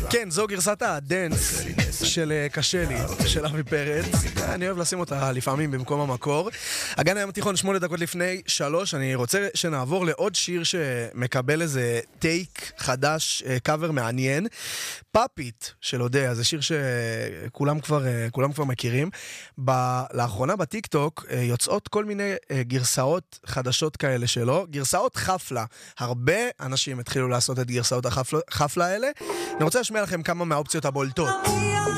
כן, זו גרסת הדנס של קשה לי, של אבי פרץ. אני אוהב לשים אותה לפעמים במקום המקור. הגן הים התיכון 8 דקות לפני 3. אני רוצה שנעבור לעוד שיר שמקבל איזה טייק חדש, קאבר מעניין. פאפית של אודיה, זה שיר שכולם כבר מכירים. לאחרונה בטיק-טוק יוצאות כל מיני גרסאות חדשות כאלה שלו, גרסאות חפלה. הרבה אנשים התחילו לעשות את גרסאות החפלה האלה. אני רוצה לשמיע לכם כמה מהאופציות הבולטות.